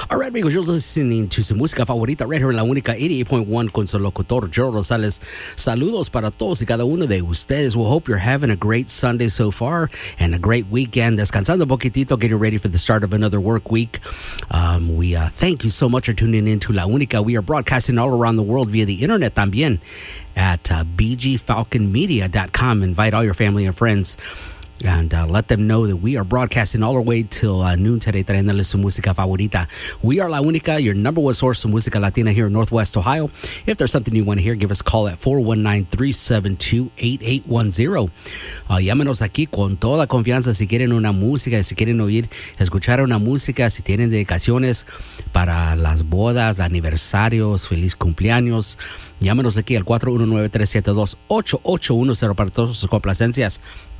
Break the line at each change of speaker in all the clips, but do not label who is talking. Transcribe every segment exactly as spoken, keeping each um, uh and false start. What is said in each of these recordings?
All right, amigos, you're listening to su música favorita right here en La Única eighty-eight point one con su locutor, Joe Rosales. Saludos para todos y cada uno de ustedes. We hope you're having a great Sunday so far and a great weekend. Descansando un poquitito, getting ready for the start of another work week. Um, we uh, thank you so much for tuning in to La Única. We are broadcasting all around the world via the internet también at uh, b g falcon media dot com. Invite all your family and friends. And uh, let them know that we are broadcasting all the way till uh, noon today, trayéndoles su música favorita. We are La Única, your number one source of música latina here in Northwest Ohio. If there's something you want to hear, give us a call at four one nine, three seven two, eight eight one zero. Uh, llámenos aquí con toda confianza si quieren una música, si quieren oír, escuchar una música, si tienen dedicaciones para las bodas, aniversarios, feliz cumpleaños. Llámenos aquí al cuatro uno nueve, tres siete dos, ocho ocho uno cero para todas sus complacencias.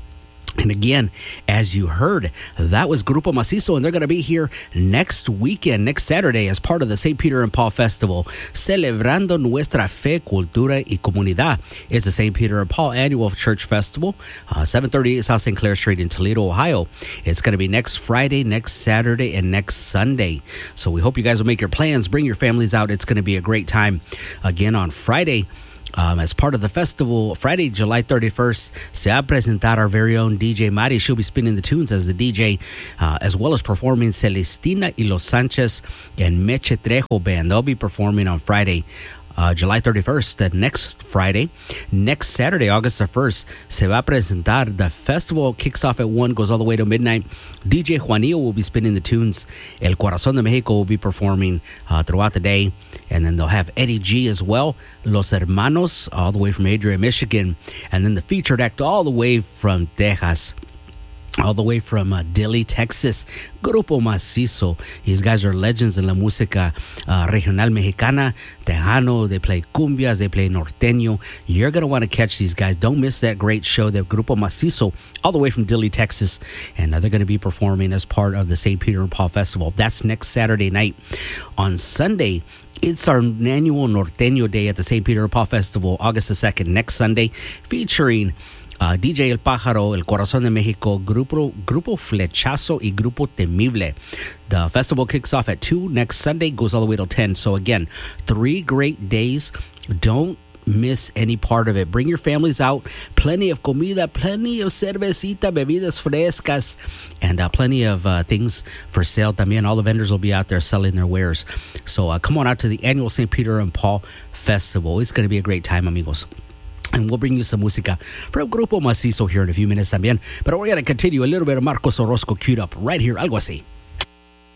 And again, as you heard, that was Grupo Macizo, and they're going to be here next weekend, next Saturday, as part of the Saint Peter and Paul Festival, Celebrando Nuestra Fe, Cultura y Comunidad. It's the Saint Peter and Paul Annual Church Festival, uh, seven thirty-eight South Saint Clair Street in Toledo, Ohio. It's going to be next Friday, next Saturday, and next Sunday. So we hope you guys will make your plans, bring your families out. It's going to be a great time. Again, on Friday, Um, as part of the festival, Friday, July thirty-first, se va a presentar our very own D J Mari. She'll be spinning the tunes as the D J, uh, as well as performing Celestina y Los Sanchez and Meche Trejo Band. They'll be performing on Friday, Uh, July thirty-first, the next Friday. Next Saturday, August the first, se va a presentar. The festival kicks off at one, goes all the way to midnight. D J Juanillo will be spinning the tunes. El Corazón de Mexico will be performing uh, throughout the day. And then they'll have Eddie G as well. Los Hermanos, all the way from Adrian, Michigan. And then the featured act all the way from Texas. All the way from uh, Dilley, Texas, Grupo Macizo. These guys are legends in la música uh, regional mexicana, tejano. They play cumbias, they play norteño. You're going to want to catch these guys. Don't miss that great show, the Grupo Macizo, all the way from Dilley, Texas. And uh, they're going to be performing as part of the Saint Peter and Paul Festival. That's next Saturday night. On Sunday, it's our annual Norteño Day at the Saint Peter and Paul Festival, August the second, next Sunday, featuring Uh, D J El Pájaro, El Corazón de México, Grupo, Grupo Flechazo, y Grupo Temible. The festival kicks off at two next Sunday, goes all the way till ten. So again, three great days. Don't miss any part of it. Bring your families out. Plenty of comida, plenty of cervecita, bebidas frescas, and uh, plenty of uh, things for sale también. All the vendors will be out there selling their wares. So uh, come on out to the annual Saint Peter and Paul Festival. It's going to be a great time, amigos. And we'll bring you some música from Grupo Macizo here in a few minutes también. But we're going to continue a little bit of Marcos Orozco queued up right here, algo así.